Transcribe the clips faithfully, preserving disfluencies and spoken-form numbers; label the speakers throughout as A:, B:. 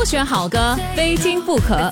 A: 选好歌，非听不可。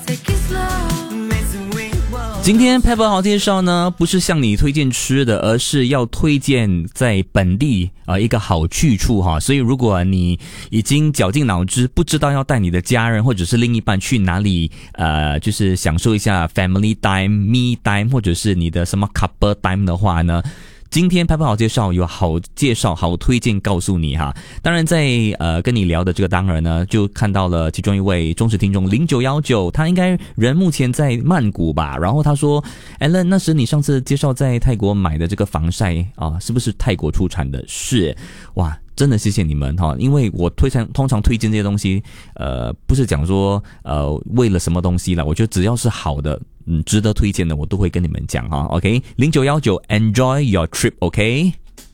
B: 今天 Pepper 好介绍呢，不是向你推荐吃的，而是要推荐在本地啊、呃、一个好去处哈。所以如果你已经绞尽脑汁，不知道要带你的家人或者是另一半去哪里，呃，就是享受一下 family time、me time， 或者是你的什么 couple time 的话呢？今天拍拍好介绍有好介绍好推荐告诉你哈。当然在呃跟你聊的这个当儿呢，就看到了其中一位忠实听众零九一九，他应该人目前在曼谷吧。然后他说 Alan， 那时你上次介绍在泰国买的这个防晒啊，是不是泰国出产的？是。哇，真的谢谢你们哈，因为我推常通常推荐这些东西，呃，不是讲说呃为了什么东西啦，我觉得只要是好的，嗯，值得推荐的，我都会跟你们讲哈。OK， 零九一九 Enjoy your trip，OK。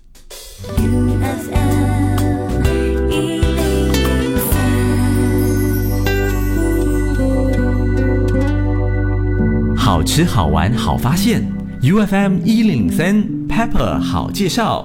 C: 好吃好玩好发现 ，U F M 一零零三 Pepper 好介绍。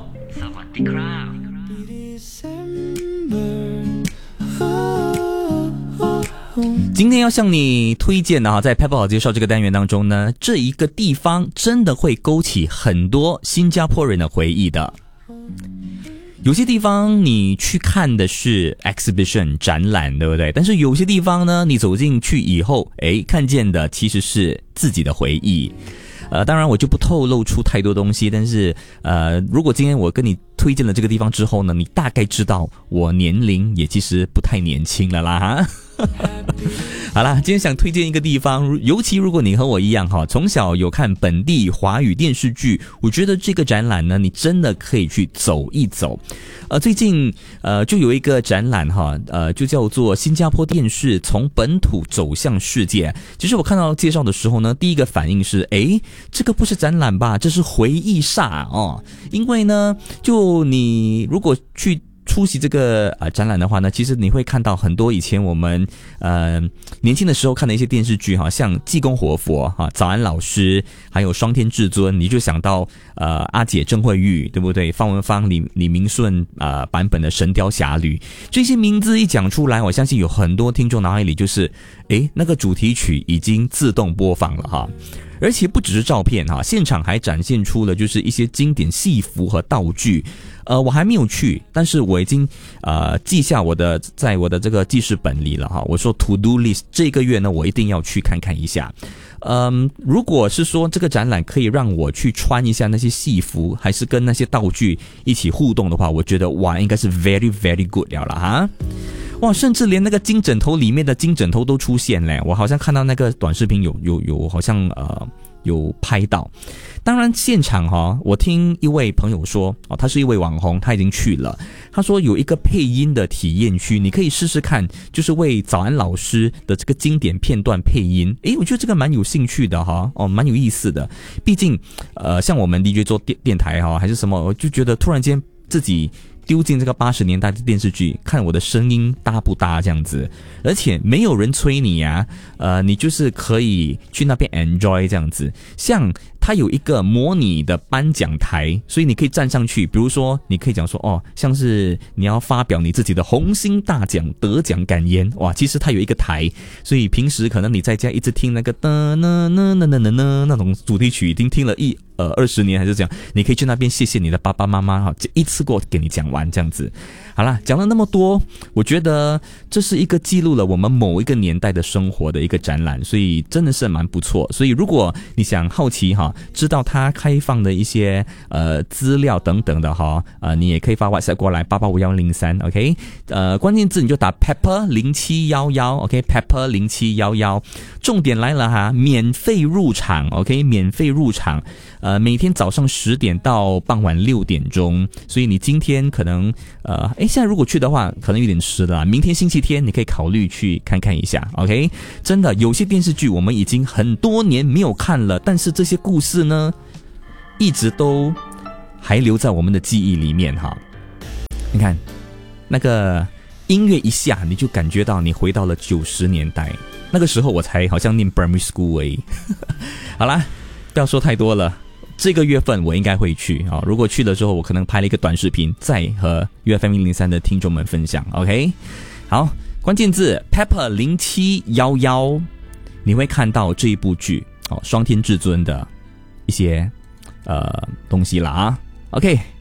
B: 今天要向你推荐的哈，在 Pepper 好介绍这个单元当中呢，这一个地方真的会勾起很多新加坡人的回忆的。有些地方你去看的是 exhibition 展览，对不对？但是有些地方呢，你走进去以后，诶，看见的其实是自己的回忆。呃，当然我就不透露出太多东西，但是呃，如果今天我跟你推荐了这个地方之后呢，你大概知道我年龄也其实不太年轻了啦哈。好啦，今天想推荐一个地方，尤其如果你和我一样哈，从小有看本地华语电视剧，我觉得这个展览呢，你真的可以去走一走。呃，最近呃就有一个展览哈，呃就叫做新加坡电视从本土走向世界。其实我看到介绍的时候呢，第一个反应是，诶，这个不是展览吧，这是回忆杀哦。因为呢，就你如果去出席这个呃展览的话呢，其实你会看到很多以前我们呃年轻的时候看的一些电视剧哈，像济公活佛哈、早安老师，还有双天至尊，你就想到呃阿姐郑慧玉，对不对？方文芳、李李明顺呃版本的神雕侠侣，这些名字一讲出来，我相信有很多听众脑海里就是诶那个主题曲已经自动播放了哈。而且不只是照片哈，现场还展现出了就是一些经典戏服和道具。呃，我还没有去，但是我已经呃记下我的在我的这个记事本里了哈。我说 to do list， 这个月呢我一定要去看看一下。嗯，如果是说这个展览可以让我去穿一下那些戏服，还是跟那些道具一起互动的话，我觉得哇，应该是 very very good 了啦哈。哇，甚至连那个金枕头里面的金枕头都出现嘞！我好像看到那个短视频有有有，好像呃有拍到。当然现场哈、哦，我听一位朋友说哦，他是一位网红，他已经去了。他说有一个配音的体验区，你可以试试看，就是为早安老师的这个经典片段配音。诶，我觉得这个蛮有兴趣的哈，哦，蛮有意思的。毕竟呃，像我们 D J 做电电台哈，还是什么，我就觉得突然间自己丢进这个八十年代的电视剧，看我的声音搭不搭这样子，而且没有人催你啊，呃，你就是可以去那边 enjoy 这样子。像它有一个模拟的颁奖台，所以你可以站上去，比如说你可以讲说哦，像是你要发表你自己的红星大奖得奖感言，哇，其实它有一个台，所以平时可能你在家一直听那个哒呢呢呢呢呢呢那种主题曲，已经听了一呃二十年还是这样，你可以去那边谢谢你的爸爸妈妈哈，一次过给你讲完这样子。好啦，讲了那么多，我觉得这是一个记录了我们某一个年代的生活的一个展览，所以真的是蛮不错。所以如果你想好奇哈，知道它开放的一些呃资料等等的哈，呃你也可以发 WhatsApp 过来八八五一零三 OK， 呃关键字你就打 Pepper 零七一一 OK Pepper 零七一一，重点来了哈，免费入场 OK 免费入场，呃每天早上十点到傍晚六点钟，所以你今天可能呃诶现在如果去的话可能有点迟了，明天星期天你可以考虑去看看一下 OK。 真的有些电视剧我们已经很多年没有看了，但是这些故事呢一直都还留在我们的记忆里面哈。你看那个音乐一下，你就感觉到你回到了九十年代，那个时候我才好像念 primary school 而已好啦，不要说太多了，这个月份我应该会去啊、哦。如果去了之后，我可能拍了一个短视频，再和 U F M 一零三的听众们分享。OK， 好， 关键字 Pepper 零七一一，你会看到这一部剧哦，双天至尊的一些呃东西啦啊。OK。